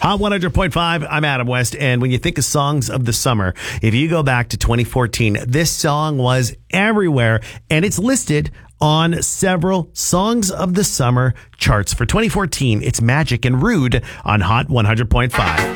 Hot 100.5, I'm Adam West, and when you think of songs of the summer, if you go back to 2014, this song was everywhere, and it's listed on several Songs of the Summer charts. For 2014, it's Magic and Rude on Hot 100.5.